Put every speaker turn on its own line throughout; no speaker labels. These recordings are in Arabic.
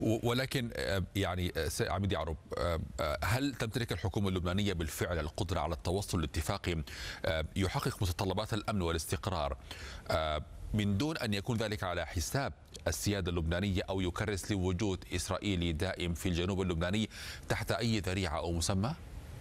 ولكن يعني عميد يعرب، هل تمتلك الحكومة اللبنانية بالفعل القدرة على التوصل لاتفاق يحقق متطلبات الأمن والاستقرار من دون أن يكون ذلك على حساب السيادة اللبنانية أو يكرس لوجود إسرائيلي دائم في الجنوب اللبناني تحت أي ذريعة أو مسمى؟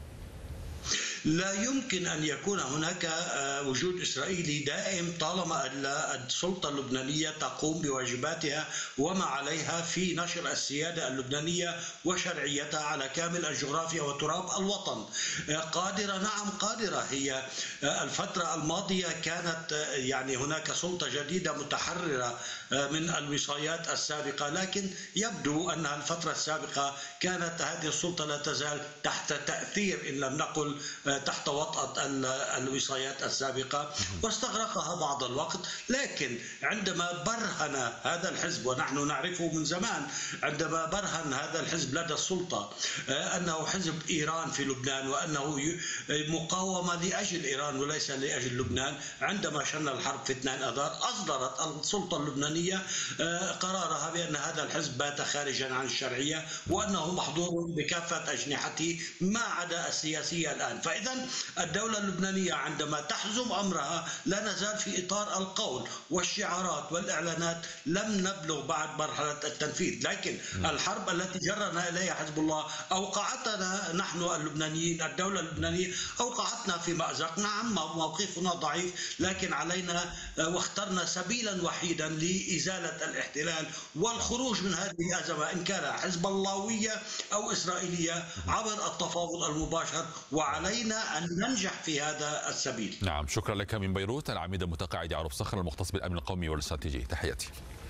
لا يمكن أن يكون هناك وجود إسرائيلي دائم طالما السلطة اللبنانية تقوم بواجباتها وما عليها في نشر السيادة اللبنانية وشرعيتها على كامل الجغرافيا وتراب الوطن. قادرة، نعم قادرة. هي الفترة الماضية كانت يعني هناك سلطة جديدة متحررة من الوصايات السابقة، لكن يبدو أن الفترة السابقة كانت هذه السلطة لا تزال تحت تأثير إن لم نقل تحت وطأة الوصايات السابقة، واستغرقها بعض الوقت. لكن عندما برهن هذا الحزب، ونحن نعرفه من زمان، عندما برهن هذا الحزب لدى السلطة أنه حزب إيران في لبنان وأنه مقاومة لأجل إيران وليس لأجل لبنان، عندما شن الحرب في 2 آذار أصدرت السلطة اللبنانية قرارها بأن هذا الحزب بات خارجا عن الشرعية وأنه محظور بكافة أجنحته ما عدا السياسية الآن. فإذا الدولة اللبنانية عندما تحزم أمرها لا نزال في إطار القول والشعارات والإعلانات، لم نبلغ بعد مرحلة التنفيذ. لكن الحرب التي جرنا إليها حزب الله أوقعتنا نحن اللبنانيين، الدولة اللبنانية أوقعتنا في مأزق. نعم موقفنا ضعيف، لكن علينا واخترنا سبيلا وحيدا لإزالة الاحتلال والخروج من هذه الأزمة، إن كان حزب اللهوية أو إسرائيلية، عبر التفاوض المباشر، وعلينا أن ننجح في هذا السبيل.
نعم، شكرا لك من بيروت العميد المتقاعد يعرب صخر المختص بالأمن القومي والاستراتيجي، تحياتي.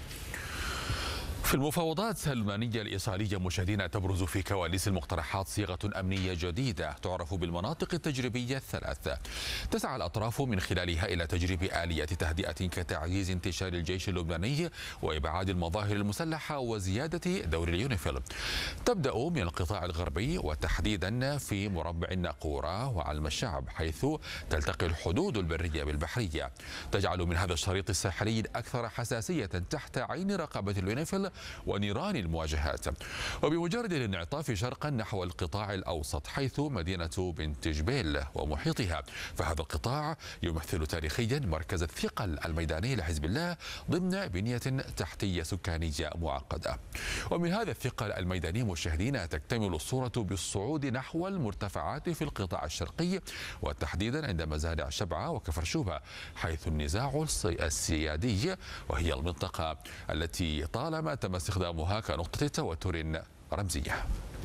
في المفاوضات اللبنانية الإيصالية مشاهدينا تبرز في كواليس المقترحات صيغة أمنية جديدة تعرف بالمناطق التجريبية الثلاث. تسعى الأطراف من خلالها إلى تجريب آليات تهدئة كتعزيز انتشار الجيش اللبناني وإبعاد المظاهر المسلحة وزيادة دور اليونيفيل. تبدأ من القطاع الغربي وتحديدا في مربع الناقورة وعلم الشعب، حيث تلتقي الحدود البرية بالبحرية، تجعل من هذا الشريط الساحلي الأكثر حساسية تحت عين رقابة اليونيفيل ونيران المواجهات. وبمجرد الانعطاف شرقا نحو القطاع الأوسط حيث مدينة بنت جبيل ومحيطها، فهذا القطاع يمثل تاريخيا مركز الثقل الميداني لحزب الله ضمن بنية تحتية سكانية معقدة. ومن هذا الثقل الميداني مشاهدينا تكتمل الصورة بالصعود نحو المرتفعات في القطاع الشرقي، وتحديدا عند مزارع شبعة وكفرشوبة، حيث النزاع السيادي وهي المنطقة التي طالما تم استخدامها كنقطة توتر رمزية.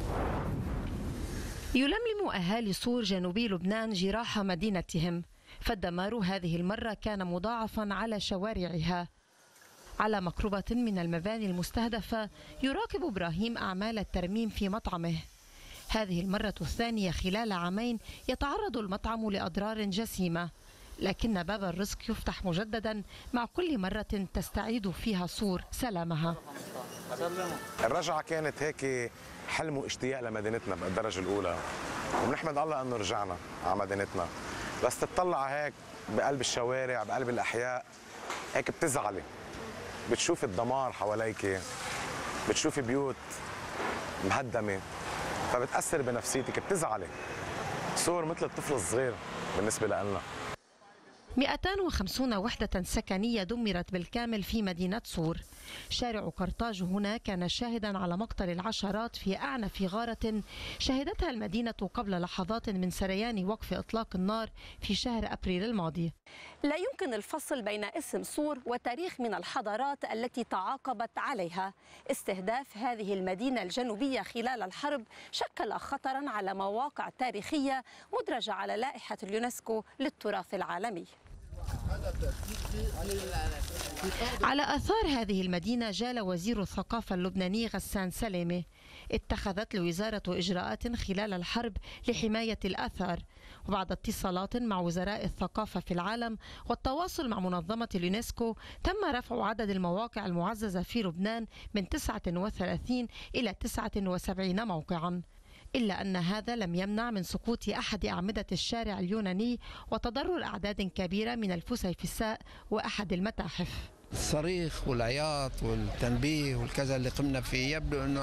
يلملم أهالي صور جنوبي لبنان جراح مدينتهم، فالدمار هذه المرة كان مضاعفا على شوارعها. على مقربة من المباني المستهدفة يراقب إبراهيم أعمال الترميم في مطعمه. هذه المرة الثانية خلال عامين يتعرض المطعم لأضرار جسيمة، لكن باب الرزق يفتح مجددا مع كل مرة تستعيد فيها صور سلامها.
الرجعة كانت هيك حلم واشتياق لمدينتنا بالدرجة الأولى، وبنحمد الله أنه رجعنا على مدينتنا. بس تطلع هيك بقلب الشوارع بقلب الأحياء هيك بتزعلي، بتشوفي الدمار حواليك، بتشوفي بيوت مهدمة، فبتأثر بنفسيتك، بتزعلي. صور مثل الطفل الصغير بالنسبة لنا.
250 وحدة سكنية دمرت بالكامل في مدينة صور. شارع قرطاج هنا كان شاهدا على مقتل العشرات في أعنف غارة شهدتها المدينة قبل لحظات من سريان وقف إطلاق النار في شهر أبريل الماضي.
لا يمكن الفصل بين اسم صور وتاريخ من الحضارات التي تعاقبت عليها. استهداف هذه المدينة الجنوبية خلال الحرب شكل خطرا على مواقع تاريخية مدرجة على لائحة اليونسكو للتراث العالمي.
على آثار هذه المدينة جال وزير الثقافة اللبناني غسان سلامة. اتخذت الوزارة إجراءات خلال الحرب لحماية الآثار، وبعد اتصالات مع وزراء الثقافة في العالم والتواصل مع منظمة اليونسكو تم رفع عدد المواقع المعززة في لبنان من 39 إلى 79 موقعا. إلا أن هذا لم يمنع من سقوط أحد أعمدة الشارع اليوناني وتضرر أعداد كبيرة من الفسيفساء وأحد المتاحف.
الصريخ والعياط والتنبيه والكذا اللي قمنا فيه يبدو أنه